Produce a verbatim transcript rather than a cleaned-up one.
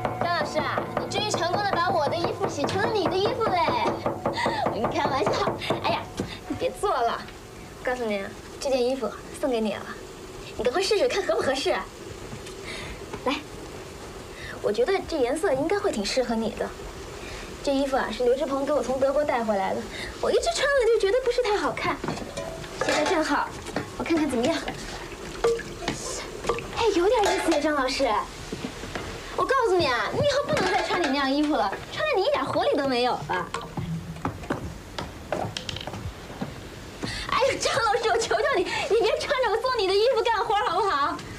张老师啊，你终于成功的把我的衣服洗成了你的衣服嘞！我跟你开玩笑。哎呀，你别做了。我告诉你，这件衣服送给你了，你赶快试试看合不合适。来，我觉得这颜色应该会挺适合你的。这衣服啊，是刘志鹏给我从德国带回来的，我一直穿了就觉得不是太好看。现在正好，我看看怎么样。哎，有点意思呀，张老师。我告诉你啊，你以后不能再穿你那样衣服了，穿着你一点活力都没有了。哎呦，张老师，我求求你，你别穿着我送你的衣服干活好不好？